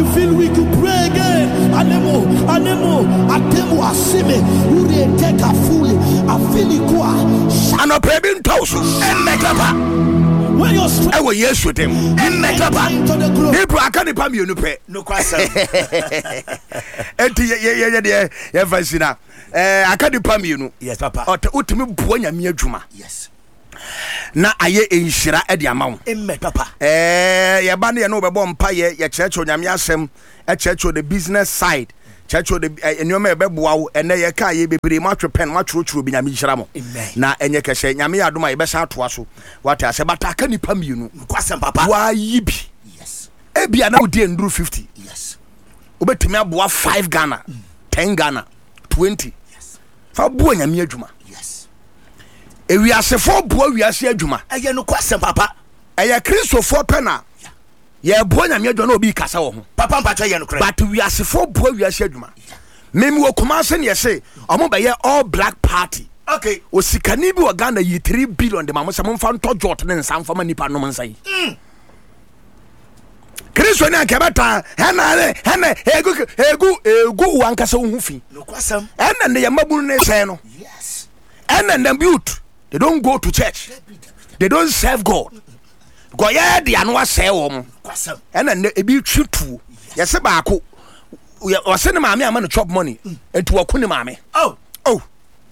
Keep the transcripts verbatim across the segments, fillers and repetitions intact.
feel weak, you pray again. Anemo, anemo, atemo asime. Uri take a fully. I feel it go. Ano prebin tosu. Emekapa. When you're strong, I will yes with him. Emekapa. Hebrew akani pam you no pe. No question. Enti ye ye ye ye ye fasina. Eh akani pam you no. Yes, Papa. Ot utimi buo nyame adwuma. Yes. Na aye enhira e de amawo. Emme Papa. Eh ye ba ne ye no be bɔ mpa ye ye kyerɛkyerɛ nyame asɛm, e kyerɛkyerɛ the business side. Kyerɛkyerɛ the enwoma e be boa wo ene ye ka ye bebre matwe pen matwerɛkyerɛ bi nyame hyira mo. Na enye kɛhye nyame ya adoma ye be sa atoa so. What ase bata aka nipa mienu. Kwasem Papa. Wa yi bi. Yes. E bia na odi enduru fifty. Yes. Obetimi aboa five Ghana, mm. ten Ghana, twenty. Yes. Fa boa nyame adwuma. Ewi asefo boa wi ase adwuma. Eye no kwasem Papa. Eye Kristofo pena. Ye boa nyame adwuma na obi kasa wo ho. Papa mpacho ye no kre. But wi asefo boa wi ase adwuma. Memi wo Kumase ne ye omo be ye all black party. Okay. O sikani bi wo Ghana yi three billion de mamo se mo fa nto jot ne nsan fa ma nipa no nsan. Mm. Kristo ne akabata hena ne hena egu egu egu wankasa wo hu fi. No kwasem. Ena ne ye mabunu ne sen no. Yes. Ena them youth. They don't go to church. They don't serve God. Go ya de anu asɛ wo mo. Kwasem. Ena ne ebi twitu. Ye se baako. O se ne maame ama no chop money. Enti wo ko ne maame. Oh. Oh.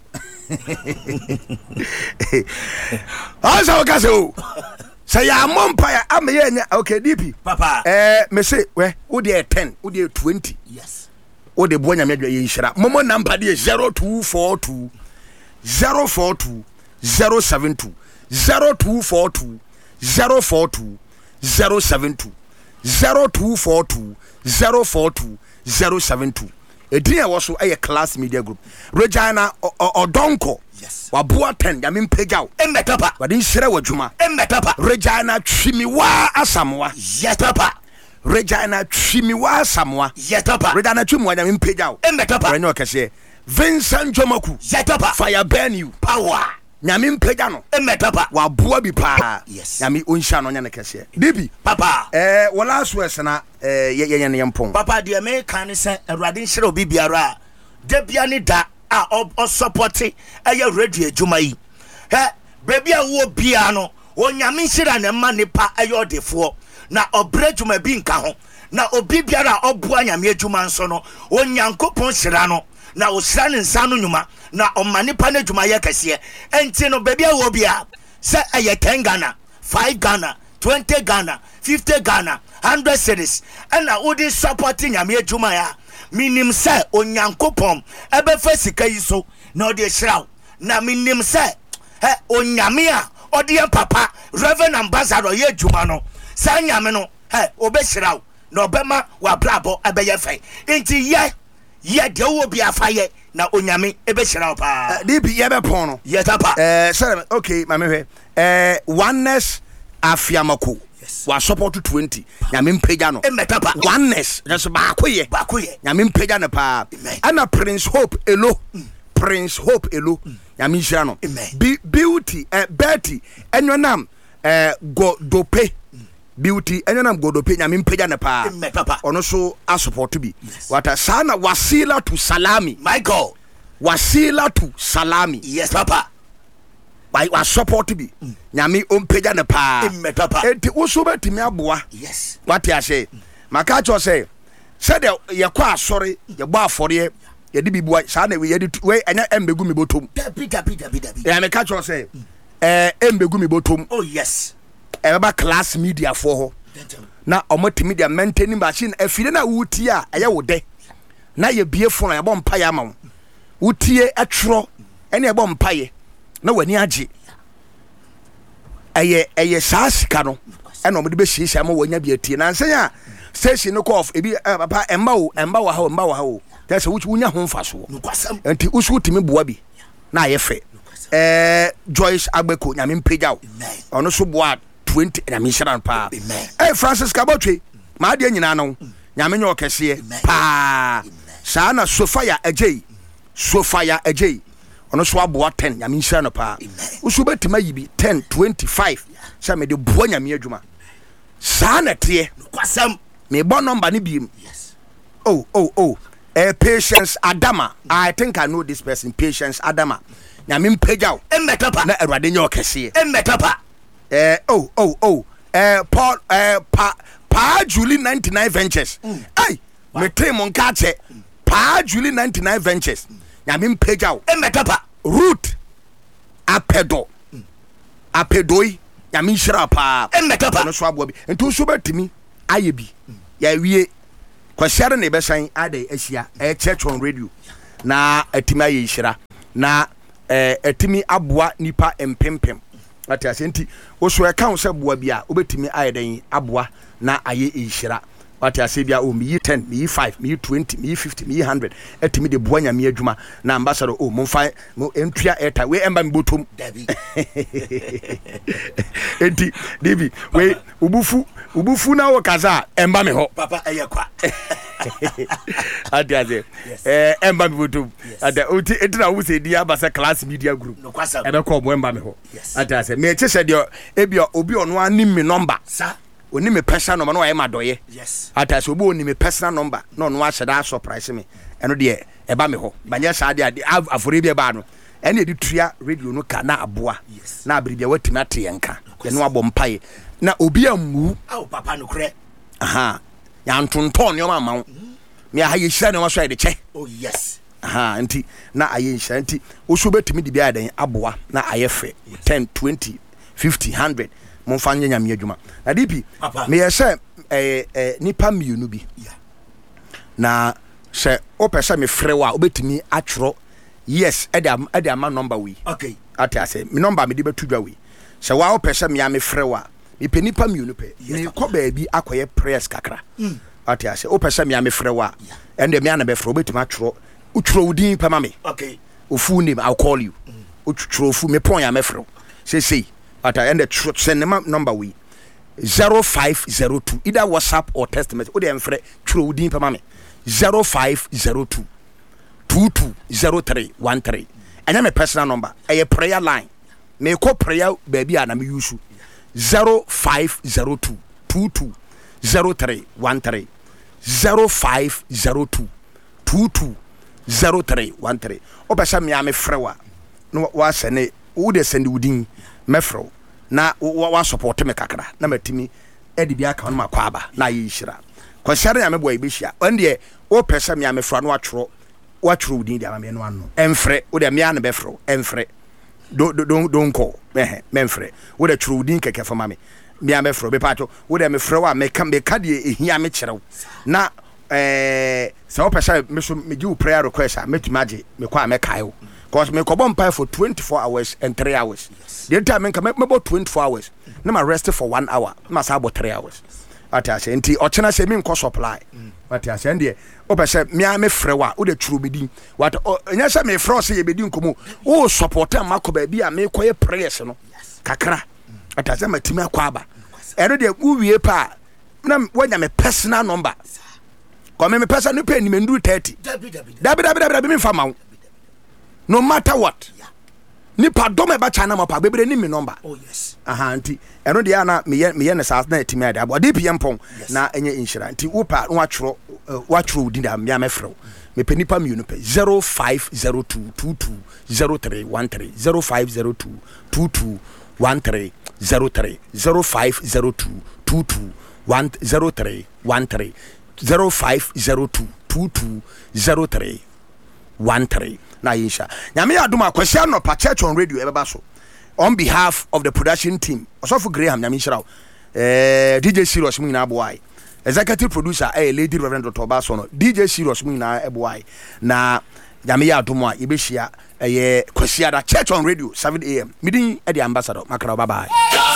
Asa o ka se o. Say ya mompa ya ama ye nya okay D P. Papa. Eh me say we wo de ten, wo de twenty. Yes. Wo de bo nya me adwa ye nhira. Momo number de zero two four two zero four two zero seven two zero two four two zero four two zero seven two zero two four two zero four two zero seven two. Edin e wo so e Class Media Group. Regina Odonko. Yes. Waboa ten ya mempegyaw. Emme Papa. Wade nhire wadwuma. Emme Papa. Regina Twimiwa Asamoah. Yes Papa. Regina Twimiwa Asamoah. Yes Papa. Regina Twimiwa ya mempegyaw. Emme Papa. Renyo kese. Vincent Jomaku. Yes Papa. Fire burn you. Power. Nyame mpegya no. Emme Papa. Waboa bi pa. Yes. Nyame onhia no nya ne kese. Bibi. Papa. Eh wala so esena eh ye ye ne yempon. Papa de me kan se Awurade nhire obi biara. De bia ne da a o support eye radio adwuma yi. He baby a wo bia no onyame nhira ne ma nipa eye odefo na obre adwuma bi nka ho. Na obi biara oboa nyame adwuma nso no onyankopon hira no na osira ne nsa no nyuma na omane pa na adwuma ye kese enti no baby a wo bia se eye ten Ghana, five Ghana, twenty Ghana, fifty Ghana, one hundred cedis and na odi supporting nyame adwuma ya minim se onyankopon ebe fa sika yi so na odi hiraw na minim se he onyame a odi papa Reverend Ambassador ye adwuma no sa nyame no he obe hiraw na obema wa brabo ebe ye fe enti ye ye de wo bia fa ye na onyame ebe hiraw pa D P ye be pon no ye tapa eh say okay mame hwe eh oneness afiamako wa support twenty nyame mpegya no emetapa oneness just baakoye baakoye nyame mpegya no pa ana Prince Hope Elo mm. Prince Hope Elo mm. nyame hira no Be- beauty eh Betty enwonam eh Godope mm. beauty enwonam Godope nyame mpegya no pa emetapa ono so a support bi yes. Wata sana wasila to salami my God wasila to salami yes papa by wa support bi mm. nyame ompegya ne pa emetapa enti wo so betimi aboa yes what ya say maka cho say said ye kwa asori ye bo afore ye de bibua sa na we ye de we enya embegu mi botom pita pita pita ya me ka cho say eh embegu mi botom oh yes e ba Class Media for ho na omotimi dia maintaining machine afide na wuti a eye wo de na ye bie fo na ye bo mpa ya ma wo wutie atwro ene ye bo mpa ye na wani age eye eye saa sika no ena omde be hihia ma wanya bi atie na nsen a station no call ebi papa emba wo emba wo ha emba wo ha wo that's wuchi wunya ho mfaso enti usu timi boa bi na ye fe eh Joyce Agbeko nyame mpegya wo ono so boa twenty nyame hira pa eh Francis Kabotwe ma de nyina no nyame nyo kese pa saa na Sofia Ejei Sofia Ejei ono so aboa ten nyame hira no pa usu betima yibi ten twenty-five sa me de boa nyame adwuma saa na tie kwasam me born number ni bi Yes. oh oh oh uh, Patience Adama. I think I know this person. Patience Adama. Nyame mpagyaw Emetapa. na Awurade nye okese. Emetapa. Eh oh oh oh eh Paul eh pa pa Julie ninety-nine Ventures. Hey, me tell mon ka che pa Julie ninety-nine Ventures. Nyame mpagyaw Emetapa. Root apedo apedoi nyame nhyira pa Emetapa. no so abo bi ntu so batimi aye bi ya wie kwasiare na besan ade asia e church on radio na atimi aye nhyira na eh atimi aboa nipa empempem ati asenti wo so e kan se boa bi a obetimi aye den aboa na aye nhyira ati ase bia o mi ten mi five mi twenty mi fifty mi one hundred atimi de boa nyame adwuma na ambassador o mo fa mo entua eta we emba mbotom Dabi. enti David we ubufu ubufu na wo kaza emba me ho Papa eyekwa. ati ase eh emba me botom ati oti etina wo se dia ba se class media group No kwasa. ebe ko mo emba me ho Yes. ati ase me che se de ebia obi ono anim me number Sa. oni me personal number no aye madoye Yes. ati ase obi oni me personal number no ono a sheda surprise me eno de eba me ho banya sa de afore bi eba no ene de tua radio no ka na aboa Yes. na abribia watimi ate yenka ye no abom pae na obi amu Aw papa no kre. aha ya ntonton ne ma mawo me aha ye hira ne ma so ye de che Oh yes. aha nti na aye hira nti wo so betimi de bia den aboa na aye fe ten twenty fifty one hundred mo fa nyanya me adwuma na dipi Papa. me ye se eh eh nipa mienu bi Yeah. na se o pese me frɛ wa obetimi atworo yes e de e de ama number we Okay. ati ase me number me de betu dwa we se wa o pese me ame frɛ wa me pe nipa mienu pe me ko ba bi akoye prayers kakra ati ase o pese me ame frɛ wa and de me ana be frɛ obetimi atworo utworo udin pa ma me Okay. o full name I'll call you utworo fu me pon ya me frɛ say say ati and the send them number we zero five zero two either WhatsApp or text message o de mfrɛ tworo udin pa ma me zero five zero two two two zero three one three and my personal number a prayer line me call prayer baby and I'm use zero five zero two two two zero three one three zero five zero two two two zero three one three obesa me am frewa no wa sene wo de send wudin mefro na wa support me kakra na matimi edi bia ka no makwaba na ye hira kwasiare ya mebo ibehia onde o pese me am fra no atworo watworo wudin dia me no ano emfre wo de me an befro emfre do do don call eh memfre wo de tworo wudin keke fama me me am befro be pacho wo de me frɛ wa me ka me ka de ehia me kyerɛw na eh se o pese me so me give prayer request metumi age me kwa me kai wo cause me kobo mpa for twenty-four hours and three hours the time me me about twenty-four hours na ma rest for one hour na sa about three hours ati ase nti o chena se me nko supply ati ase ndie o pese me a me frɛ wa o de twuro bedin what nya se me frɛ se ye bedin komo o support am akoba bi a me koye prayers no kakra ati ase matimi akwaba eno de uwie pa na wanya me personal number come me personal no pay ni me ndu thirty Dabi dabi. dabi dabi dabi me fama no matter what ni pardon me ba chana ma pa bebre ni me number Oh yes. aha nti eno de ana me ye me ye ne sa na etimi ade abo de pm pon na enye insurance nti wo pa no atworo watworo di da me amefro me pe nipa mi no pe zero five zero two two two zero three one three zero five zero two two two one three zero three zero five zero two two two one zero three one three zero five zero two two two zero three one three na yisha nyame aduma kwasi no pa church on radio ebeba so on behalf of the production team osofu Graham nyame shiraw eh D J Serious mu na boy executive producer eh Lady Reverend Doctor Baso no D J Serious mu na eboy na nyame aduma ibehia eh kwasi ada church on radio seven a m midin e the ambassador makara bye bye.